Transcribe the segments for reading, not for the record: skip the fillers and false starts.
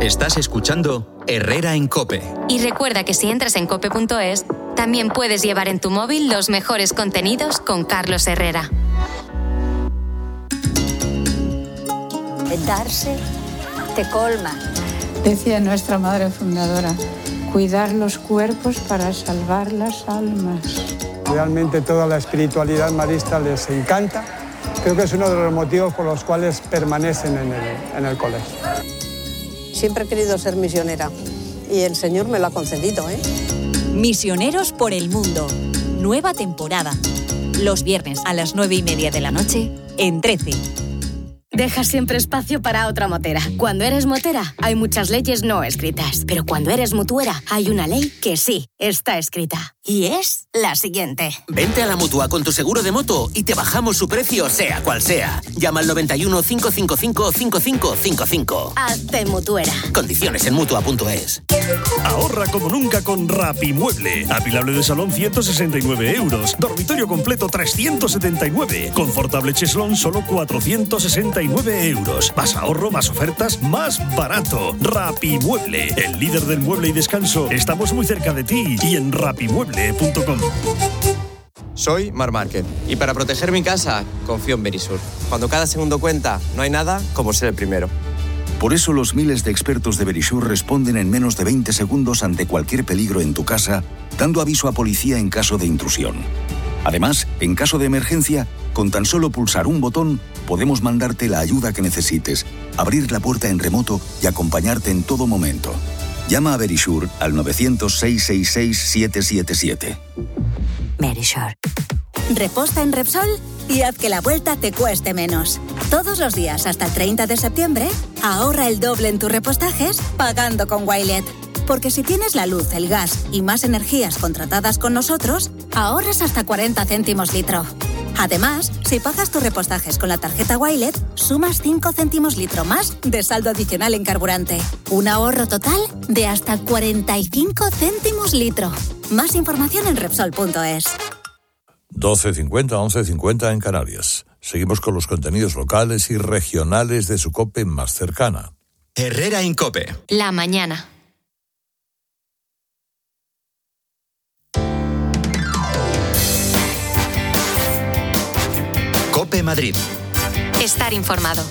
Estás escuchando Herrera en COPE. Y recuerda que si entras en cope.es, también puedes llevar en tu móvil los mejores contenidos con Carlos Herrera. Darse te colma. Decía nuestra madre fundadora, cuidar los cuerpos para salvar las almas. Realmente toda la espiritualidad marista les encanta. Creo que es uno de los motivos por los cuales permanecen en el colegio. Siempre he querido ser misionera y el Señor me lo ha concedido, ¿eh? Misioneros por el mundo. Nueva temporada. Los viernes a las 9:30 de la noche en 13. Deja siempre espacio para otra motera. Cuando eres motera, hay muchas leyes no escritas. Pero cuando eres mutuera, hay una ley que sí está escrita. Y es la siguiente. Vente a la Mutua con tu seguro de moto y te bajamos su precio, sea cual sea. Llama al 91 555 5555. Hazte mutuera. Condiciones en Mutua.es. Ahorra como nunca con Rapimueble. Apilable de salón 169 euros. Dormitorio completo 379. Confortable cheslón solo 469 euros. Más ahorro, más ofertas, más barato. Rapimueble, el líder del mueble y descanso. Estamos muy cerca de ti y en rapimueble.com. Soy Marc Márquez y para proteger mi casa confío en Verisur. Cuando cada segundo cuenta, no hay nada como ser el primero. Por eso los miles de expertos de Verisur responden en menos de 20 segundos ante cualquier peligro en tu casa, dando aviso a policía en caso de intrusión. Además, en caso de emergencia, con tan solo pulsar un botón, podemos mandarte la ayuda que necesites, abrir la puerta en remoto y acompañarte en todo momento. Llama a Verisur al 900-666-777. Verisur. Reposta en Repsol y haz que la vuelta te cueste menos. Todos los días hasta el 30 de septiembre, ahorra el doble en tus repostajes pagando con Wilet. Porque si tienes la luz, el gas y más energías contratadas con nosotros, ahorras hasta 40 céntimos litro. Además, si pagas tus repostajes con la tarjeta Wilet, sumas 5 céntimos litro más de saldo adicional en carburante. Un ahorro total de hasta 45 céntimos litro. Más información en Repsol.es. 12:50, 11:50 en Canarias. Seguimos con los contenidos locales y regionales de su COPE más cercana. Herrera en COPE. La mañana. COPE Madrid. Estar informado.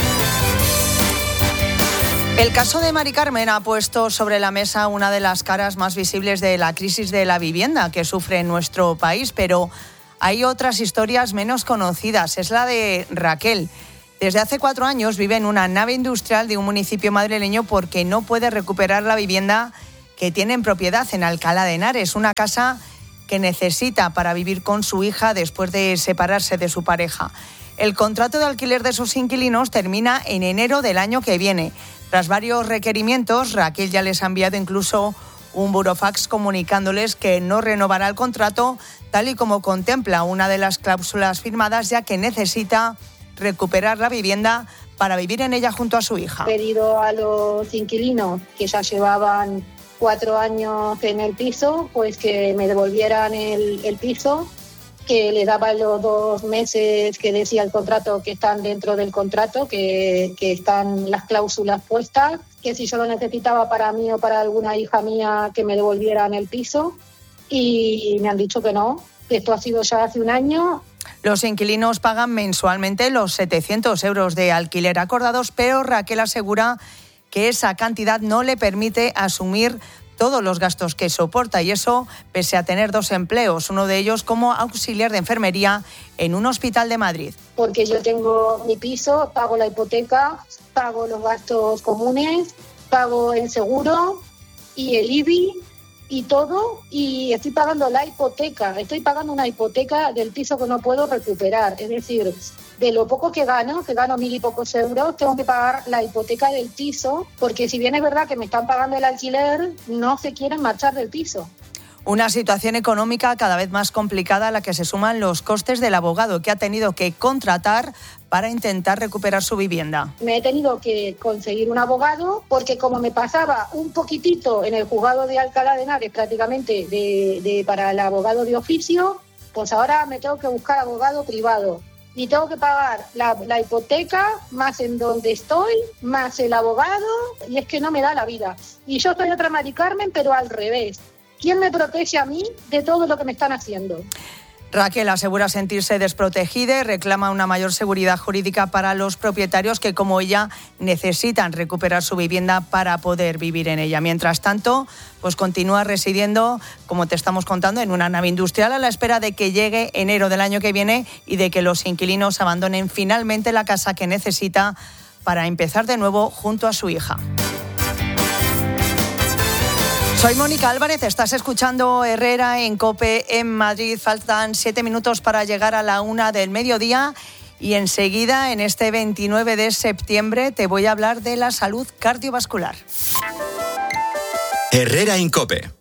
El caso de Mari Carmen ha puesto sobre la mesa una de las caras más visibles de la crisis de la vivienda que sufre nuestro país, pero hay otras historias menos conocidas. Es la de Raquel. Desde hace 4 años vive en una nave industrial de un municipio madrileño porque no puede recuperar la vivienda que tiene en propiedad en Alcalá de Henares, una casa que necesita para vivir con su hija después de separarse de su pareja. El contrato de alquiler de sus inquilinos termina en enero del año que viene. Tras varios requerimientos, Raquel ya les ha enviado incluso un burofax comunicándoles que no renovará el contrato tal y como contempla una de las cláusulas firmadas, ya que necesita recuperar la vivienda para vivir en ella junto a su hija. He pedido a los inquilinos que ya llevaban 4 años en el piso, pues que me devolvieran el piso, que le daba los 2 meses que decía el contrato, que están dentro del contrato, que están las cláusulas puestas, que si yo lo necesitaba para mí o para alguna hija mía, que me devolvieran el piso, y me han dicho que no, que esto ha sido ya hace 1 año. Los inquilinos pagan mensualmente los 700 euros de alquiler acordados, pero Raquel asegura que esa cantidad no le permite asumir todos los gastos que soporta, y eso pese a tener 2 empleos, uno de ellos como auxiliar de enfermería en un hospital de Madrid. Porque yo tengo mi piso, pago la hipoteca, pago los gastos comunes, pago el seguro y el IBI y todo, y estoy pagando la hipoteca, estoy pagando una hipoteca del piso que no puedo recuperar, es decir, de lo poco que gano 1.000 y pocos euros, tengo que pagar la hipoteca del piso, porque si bien es verdad que me están pagando el alquiler, no se quieren marchar del piso. Una situación económica cada vez más complicada a la que se suman los costes del abogado que ha tenido que contratar para intentar recuperar su vivienda. Me he tenido que conseguir un abogado porque como me pasaba un poquitito en el juzgado de Alcalá de Henares prácticamente para el abogado de oficio, pues ahora me tengo que buscar abogado privado. y tengo que pagar la hipoteca, más en donde estoy, más el abogado, y es que no me da la vida. Y yo soy otra Mari Carmen, pero al revés. ¿Quién me protege a mí de todo lo que me están haciendo? Raquel asegura sentirse desprotegida y reclama una mayor seguridad jurídica para los propietarios que, como ella, necesitan recuperar su vivienda para poder vivir en ella. Mientras tanto, pues continúa residiendo, como te estamos contando, en una nave industrial a la espera de que llegue enero del año que viene y de que los inquilinos abandonen finalmente la casa que necesita para empezar de nuevo junto a su hija. Soy Mónica Álvarez, estás escuchando Herrera en COPE en Madrid. Faltan 7 minutos para llegar a la 1 del mediodía y enseguida, en este 29 de septiembre, te voy a hablar de la salud cardiovascular. Herrera en COPE.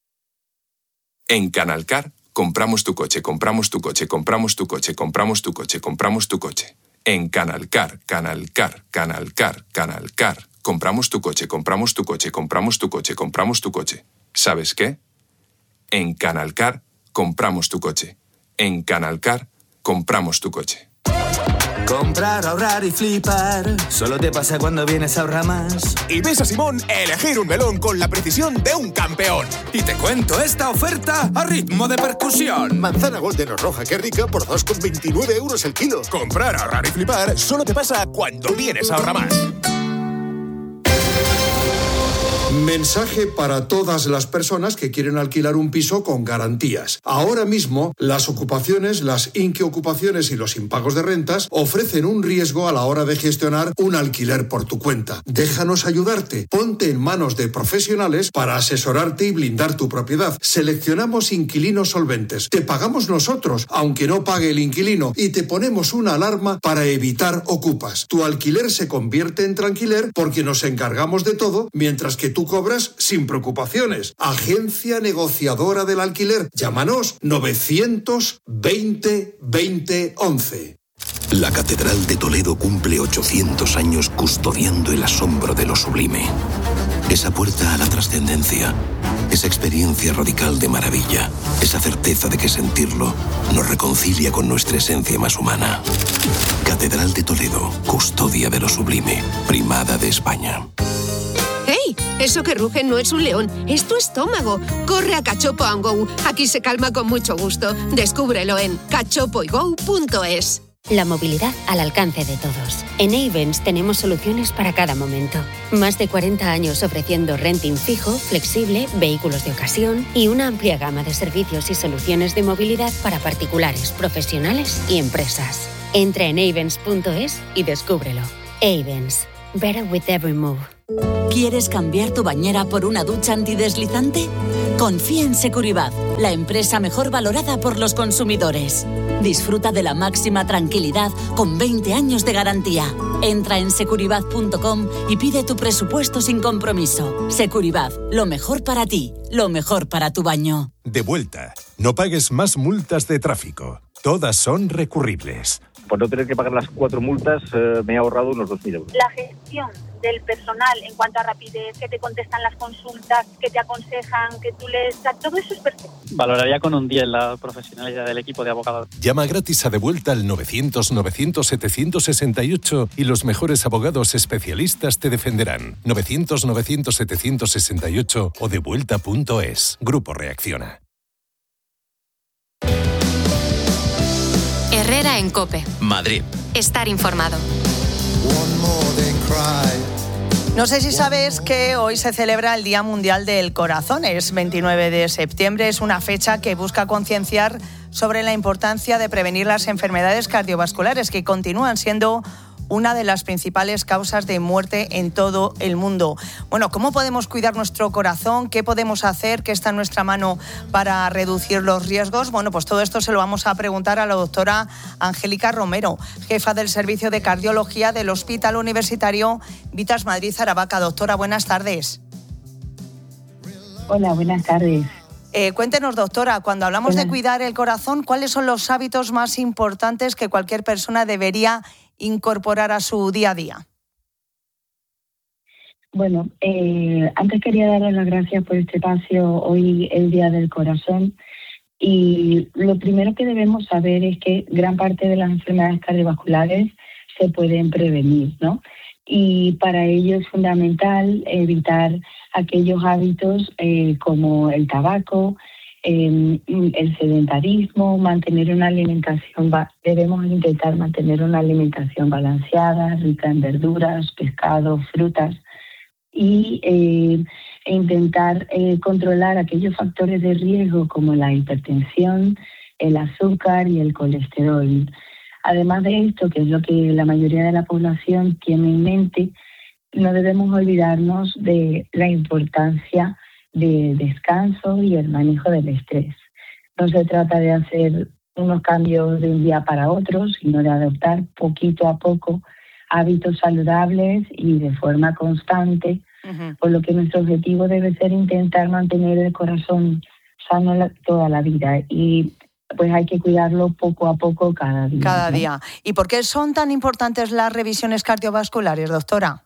En Canalcar, compramos tu coche, compramos tu coche, compramos tu coche, compramos tu coche, compramos tu coche. En Canalcar, Canalcar, Canalcar, Canalcar. Compramos tu coche, compramos tu coche, compramos tu coche, compramos tu coche. ¿Sabes qué? En Canalcar, compramos tu coche. En Canalcar, compramos tu coche. Comprar, ahorrar y flipar. Solo te pasa cuando vienes a Ahorra Más. Y ves a Simón elegir un melón con la precisión de un campeón. Y te cuento esta oferta a ritmo de percusión. Manzana Golden o roja, qué rica, por 2,29 euros el kilo. Comprar, ahorrar y flipar solo te pasa cuando vienes a Ahorra Más. Mensaje para todas las personas que quieren alquilar un piso con garantías. Ahora mismo, las ocupaciones, las inquiocupaciones y los impagos de rentas ofrecen un riesgo a la hora de gestionar un alquiler por tu cuenta. Déjanos ayudarte. Ponte en manos de profesionales para asesorarte y blindar tu propiedad. Seleccionamos inquilinos solventes. Te pagamos nosotros, aunque no pague el inquilino, y te ponemos una alarma para evitar ocupas. Tu alquiler se convierte en tranquiler porque nos encargamos de todo, mientras que tú cobras sin preocupaciones. Agencia negociadora del alquiler. Llámanos 920 20 11. La Catedral de Toledo cumple 800 años custodiando el asombro de lo sublime. Esa puerta a la trascendencia, esa experiencia radical de maravilla, esa certeza de que sentirlo nos reconcilia con nuestra esencia más humana. Catedral de Toledo, custodia de lo sublime, primada de España. ¡Hey! Eso que ruge no es un león, es tu estómago. Corre a Cachopo & Go. Aquí se calma con mucho gusto. Descúbrelo en cachopoygo.es. La movilidad al alcance de todos. En Ayvens tenemos soluciones para cada momento. Más de 40 años ofreciendo renting fijo, flexible, vehículos de ocasión y una amplia gama de servicios y soluciones de movilidad para particulares, profesionales y empresas. Entra en Ayvens.es y descúbrelo. Ayvens. Better with every move. ¿Quieres cambiar tu bañera por una ducha antideslizante? Confía en Securibat, la empresa mejor valorada por los consumidores. Disfruta de la máxima tranquilidad con 20 años de garantía. Entra en securibat.com y pide tu presupuesto sin compromiso. Securibat, lo mejor para ti, lo mejor para tu baño. De vuelta. No pagues más multas de tráfico. Todas son recurribles. Por no tener que pagar las 4 multas, me he ahorrado unos 2.000 euros. La gestión del personal en cuanto a rapidez, que te contestan las consultas, que te aconsejan, que tú les... todo eso es perfecto. Valoraría con un 10 la profesionalidad del equipo de abogados. Llama gratis a De Vuelta al 900-900-768 y los mejores abogados especialistas te defenderán. 900-900-768 o devuelta.es. Grupo Reacciona. Herrera en COPE. Madrid. Estar informado. No sé si sabes que hoy se celebra el Día Mundial del Corazón. Es 29 de septiembre. Es una fecha que busca concienciar sobre la importancia de prevenir las enfermedades cardiovasculares que continúan siendo una de las principales causas de muerte en todo el mundo. Bueno, ¿cómo podemos cuidar nuestro corazón? ¿Qué podemos hacer? ¿Qué está en nuestra mano para reducir los riesgos? Bueno, pues todo esto se lo vamos a preguntar a la doctora Angélica Romero, jefa del Servicio de Cardiología del Hospital Universitario Vitas Madrid Aravaca. Doctora, buenas tardes. Hola, buenas tardes. Cuéntenos, doctora, cuando hablamos de cuidar el corazón, ¿cuáles son los hábitos más importantes que cualquier persona debería incorporar a su día a día? Bueno, antes quería darles las gracias por este espacio. Hoy el Día del Corazón Y lo primero que debemos saber es que gran parte de las enfermedades cardiovasculares se pueden prevenir, ¿no? Y para ello es fundamental evitar aquellos hábitos como el tabaco, el sedentarismo, mantener una alimentación, debemos intentar mantener una alimentación balanceada, rica en verduras, pescado, frutas, y intentar controlar aquellos factores de riesgo como la hipertensión, el azúcar y el colesterol. Además de esto, que es lo que la mayoría de la población tiene en mente, no debemos olvidarnos de la importancia del descanso y el manejo del estrés. No se trata de hacer unos cambios de un día para otro, sino de adoptar poquito a poco hábitos saludables y de forma constante, por lo que nuestro objetivo debe ser intentar mantener el corazón sano toda la vida, y pues hay que cuidarlo poco a poco cada día. Cada ¿no? día. ¿Y por qué son tan importantes las revisiones cardiovasculares, doctora?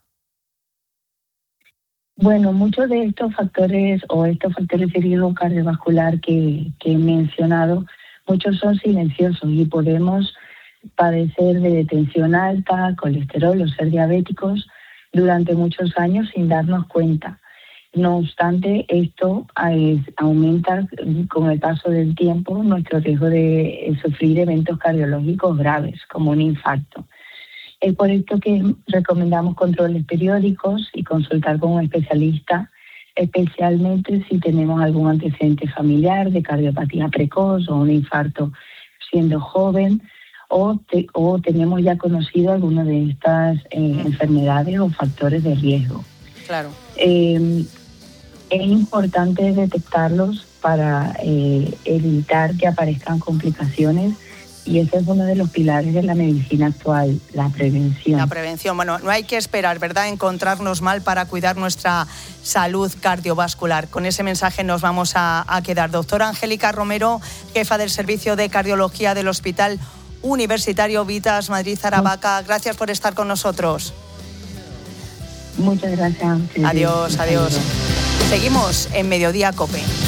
Bueno, muchos de estos factores de riesgo cardiovascular que he mencionado, muchos son silenciosos y podemos padecer de tensión alta, colesterol o ser diabéticos durante muchos años sin darnos cuenta. No obstante, esto aumenta con el paso del tiempo nuestro riesgo de sufrir eventos cardiológicos graves, como un infarto. Es por esto que recomendamos controles periódicos y consultar con un especialista, especialmente si tenemos algún antecedente familiar de cardiopatía precoz o un infarto siendo joven, o tenemos ya conocido alguna de estas enfermedades o factores de riesgo. Claro. Es importante detectarlos para evitar que aparezcan complicaciones, y ese es uno de los pilares de la medicina actual, la prevención. La prevención. Bueno, no hay que esperar, ¿verdad?, encontrarnos mal para cuidar nuestra salud cardiovascular. Con ese mensaje nos vamos a quedar. Doctora Angélica Romero, jefa del Servicio de Cardiología del Hospital Universitario Vitas Madrid Aravaca, gracias por estar con nosotros. Muchas gracias. Adiós, adiós. Seguimos en Mediodía COPE.